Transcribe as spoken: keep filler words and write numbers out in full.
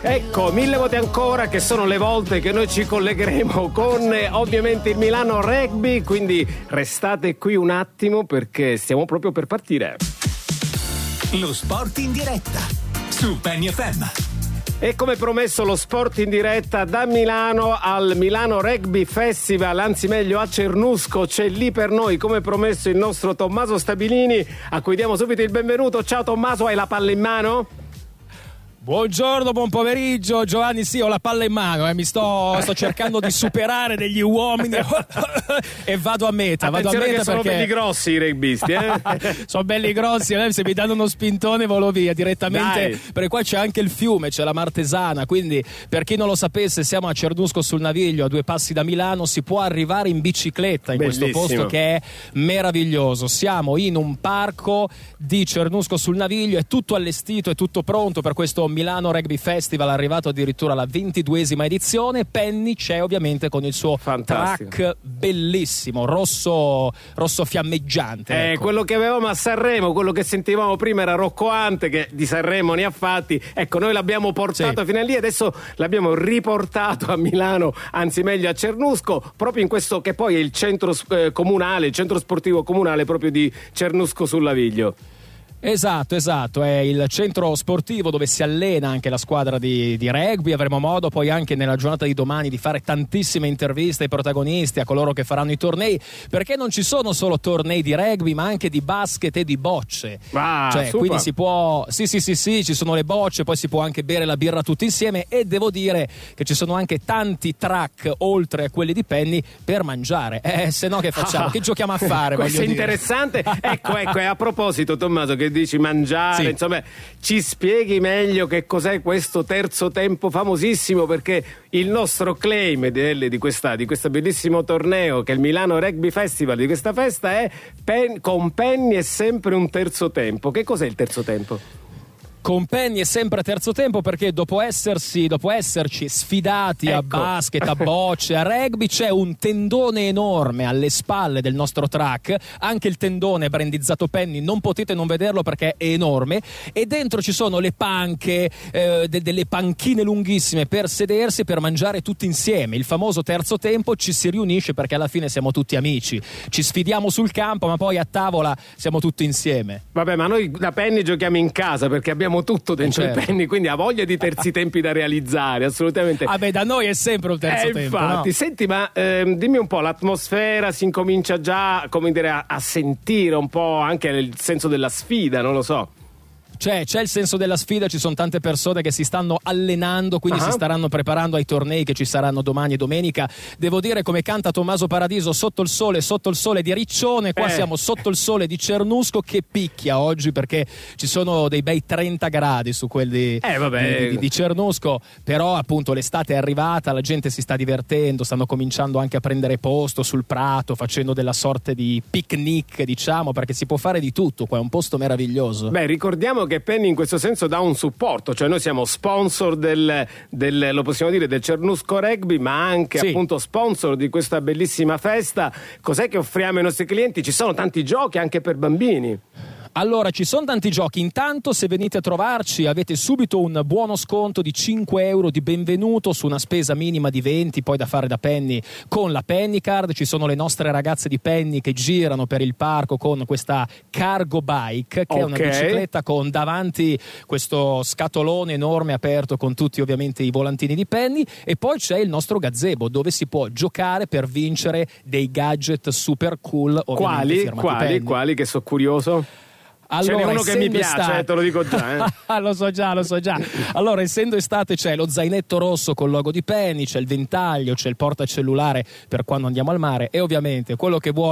Ecco, mille volte ancora, che sono le volte che noi ci collegheremo con eh, ovviamente il Milano Rugby, quindi restate qui un attimo perché stiamo proprio per partire. Lo sport in diretta su Penny F M. E come promesso lo sport in diretta da Milano al Milano Rugby Festival, anzi meglio a Cernusco. C'è lì per noi, come promesso, il nostro Tommaso Stabilini, a cui diamo subito il benvenuto. Ciao Tommaso, hai la palla in mano? Buongiorno, buon pomeriggio Giovanni. Sì, ho la palla in mano, eh. mi sto, sto cercando di superare degli uomini e vado a meta. Vado a meta che perché sono belli grossi i rugbisti, eh? Sono belli grossi, eh? Se mi danno uno spintone volo via direttamente. Dai. Perché qua c'è anche il fiume, c'è la Martesana, quindi per chi non lo sapesse siamo a Cernusco sul Naviglio, a due passi da Milano. Si può arrivare in bicicletta in Bellissimo. Questo posto che è meraviglioso. Siamo in un parco di Cernusco sul Naviglio, è tutto allestito, è tutto pronto per questo Milano Rugby Festival, arrivato addirittura alla ventiduesima edizione. Penny c'è ovviamente con il suo Fantastico. track bellissimo, rosso, rosso fiammeggiante. Eh, ecco. Quello che avevamo a Sanremo, quello che sentivamo prima era Rocco Ante, che di Sanremo ne ha fatti. Ecco, noi l'abbiamo portato sì. fino a lì, adesso l'abbiamo riportato a Milano, anzi meglio a Cernusco, proprio in questo che poi è il centro eh, comunale, il centro sportivo comunale proprio di Cernusco sul Naviglio. Esatto, esatto, è il centro sportivo dove si allena anche la squadra di, di rugby. Avremo modo poi anche nella giornata di domani di fare tantissime interviste ai protagonisti, a coloro che faranno i tornei, perché non ci sono solo tornei di rugby ma anche di basket e di bocce. Ah, cioè, super. quindi si può, sì sì sì sì, ci sono le bocce, poi si può anche bere la birra tutti insieme, e devo dire che ci sono anche tanti track oltre a quelli di Penny per mangiare. Eh, se no che facciamo? Ah, che giochiamo a fare? Questo è dire. interessante. ecco, ecco, e a proposito Tommaso, che dici mangiare, sì. insomma, ci spieghi meglio che cos'è questo terzo tempo famosissimo, perché il nostro claim di, di, questa, di questo bellissimo torneo che è il Milano Rugby Festival, di questa festa, è pen, con Penny è sempre un terzo tempo. Che cos'è il terzo tempo? Con Penny è sempre terzo tempo perché dopo essersi dopo esserci sfidati ecco. a basket, a bocce, a rugby, c'è un tendone enorme alle spalle del nostro track. Anche il tendone è brandizzato Penny, non potete non vederlo perché è enorme, e dentro ci sono le panche, eh, de- delle panchine lunghissime per sedersi, per mangiare tutti insieme. Il famoso terzo tempo ci si riunisce perché alla fine siamo tutti amici, ci sfidiamo sul campo ma poi a tavola siamo tutti insieme. Vabbè, ma noi da Penny giochiamo in casa perché abbiamo tutto dentro certo. il Penny, quindi ha voglia di terzi tempi da realizzare, assolutamente. Vabbè, da noi è sempre un terzo eh, tempo. Infatti, no? Senti, ma ehm, dimmi un po', l'atmosfera si incomincia già, come dire, a, a sentire un po' anche il senso della sfida, non lo so. C'è, c'è il senso della sfida, ci sono tante persone che si stanno allenando, quindi uh-huh. si staranno preparando ai tornei che ci saranno domani e domenica. Devo dire, come canta Tommaso Paradiso, sotto il sole, sotto il sole di Riccione, qua eh. siamo sotto il sole di Cernusco, che picchia oggi perché ci sono dei bei trenta gradi su quelli eh, vabbè. di, di, di Cernusco, però appunto l'estate è arrivata, la gente si sta divertendo, stanno cominciando anche a prendere posto sul prato, facendo della sorte di picnic, diciamo, perché si può fare di tutto, qua è un posto meraviglioso. Beh, ricordiamo che Penny in questo senso dà un supporto, cioè noi siamo sponsor del, del lo possiamo dire, del Cernusco Rugby, ma anche sì. appunto sponsor di questa bellissima festa. Cos'è che offriamo ai nostri clienti? Ci sono tanti giochi anche per bambini. Allora, ci sono tanti giochi. Intanto, se venite a trovarci, avete subito un buono sconto di cinque euro di benvenuto su una spesa minima di venti, poi da fare da Penny con la Penny Card. Ci sono le nostre ragazze di Penny che girano per il parco con questa cargo bike, che okay. è una bicicletta con davanti questo scatolone enorme aperto con tutti ovviamente i volantini di Penny, e poi c'è il nostro gazebo dove si può giocare per vincere dei gadget super cool. Quali? Quali? Quali? Che sono curioso. Allora, ce n'è uno che mi piace, estate... eh, te lo dico già. Eh. lo so già, lo so già. Allora, essendo estate, c'è lo zainetto rosso col logo di Penny, c'è il ventaglio, c'è il portacellulare per quando andiamo al mare, e ovviamente quello che vuole